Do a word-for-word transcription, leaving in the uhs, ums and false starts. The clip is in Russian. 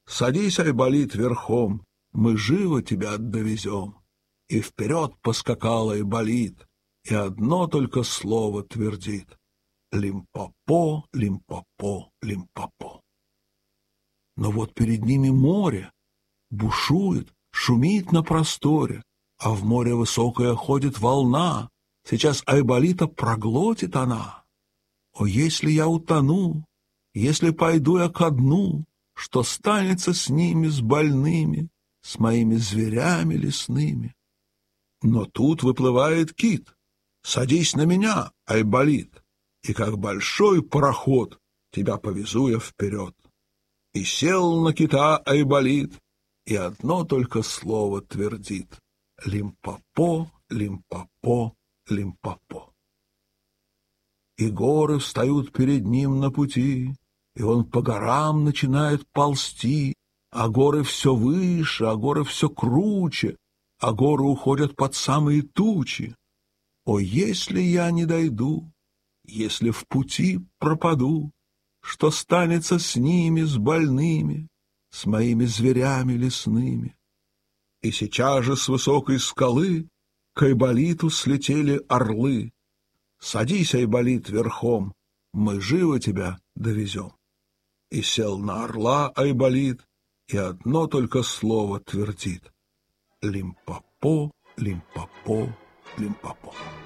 Садись, Айболит, верхом, мы живо тебя довезем. И вперед поскакал Айболит, и одно только слово твердит: Лимпопо, Лимпопо, Лимпопо. Но вот перед ними море, бушует, шумит на просторе, а в море высокое ходит волна, сейчас Айболита проглотит она. О, если я утону, если пойду я ко дну, что станется с ними, с больными, с моими зверями лесными? Но тут выплывает кит. Садись на меня, Айболит, и как большой пароход тебя повезу я вперед. И сел на кита Айболит, и одно только слово твердит: Лимпопо, Лимпопо, Лимпопо. И горы встают перед ним на пути, и он по горам начинает ползти, а горы все выше, а горы все круче, а горы уходят под самые тучи. О, если я не дойду, если в пути пропаду, что станется с ними, с больными, с моими зверями лесными? И сейчас же с высокой скалы к Айболиту слетели орлы. Садись, Айболит, верхом, мы живо тебя довезем. И сел на орла Айболит, и одно только слово твердит: Лимпопо, Лимпопо, Лимпопо.